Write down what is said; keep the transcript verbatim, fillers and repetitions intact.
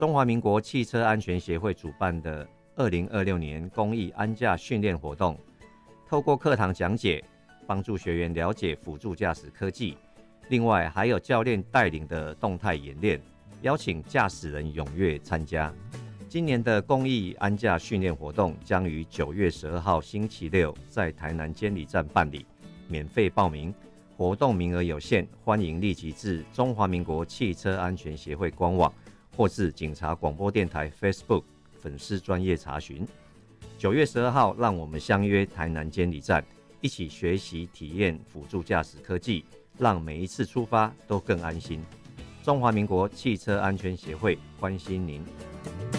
中华民国汽车安全协会主办的二零二六年公益安驾训练活动，透过课堂讲解，帮助学员了解辅助驾驶科技。另外还有教练带领的动态演练，邀请驾驶人踊跃参加。今年的公益安驾训练活动将于九月十二号星期六在台南监理站办理，免费报名，活动名额有限，欢迎立即至中华民国汽车安全协会官网或至警察广播电台 Facebook 粉丝专页查询。九月十二号，让我们相约台南监理站，一起学习体验辅助驾驶科技，让每一次出发都更安心。中华民国汽车安全协会关心您。